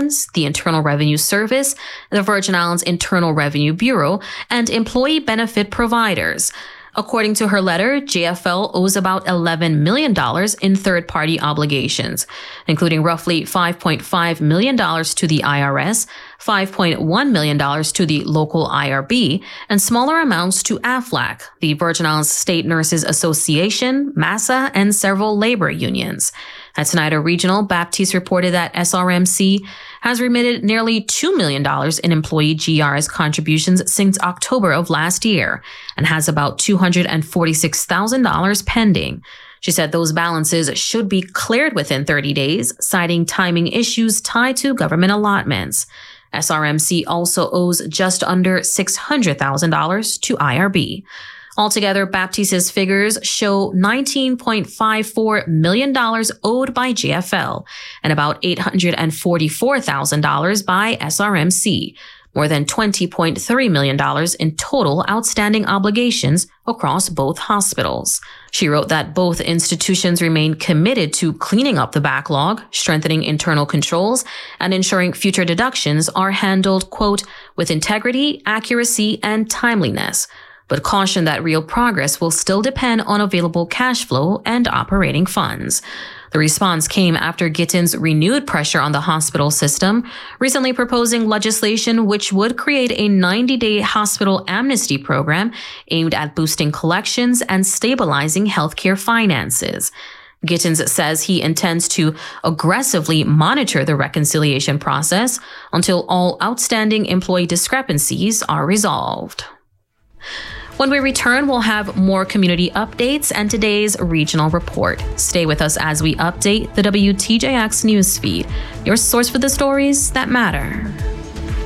Intelligence, the Internal Revenue Service, the Virgin Islands Internal Revenue Bureau, and employee benefit providers. According to her letter, JFL owes about $11 million in third-party obligations, including roughly $5.5 million to the IRS, $5.1 million to the local IRB, and smaller amounts to AFLAC, the Virgin Islands State Nurses Association, MASA, and several labor unions. At Snyder Regional, Baptiste reported that SRMC has remitted nearly $2 million in employee GRS contributions since October of last year and has about $246,000 pending. She said those balances should be cleared within 30 days, citing timing issues tied to government allotments. SRMC also owes just under $600,000 to IRB. Altogether, Baptiste's figures show $19.54 million owed by JFL and about $844,000 by SRMC, more than $20.3 million in total outstanding obligations across both hospitals. She wrote that both institutions remain committed to cleaning up the backlog, strengthening internal controls, and ensuring future deductions are handled, quote, with integrity, accuracy, and timeliness, but cautioned that real progress will still depend on available cash flow and operating funds. The response came after Gittins renewed pressure on the hospital system, recently proposing legislation which would create a 90-day hospital amnesty program aimed at boosting collections and stabilizing healthcare finances. Gittins says he intends to aggressively monitor the reconciliation process until all outstanding employee discrepancies are resolved. When we return, we'll have more community updates and today's regional report. Stay with us as we update the WTJX newsfeed, your source for the stories that matter.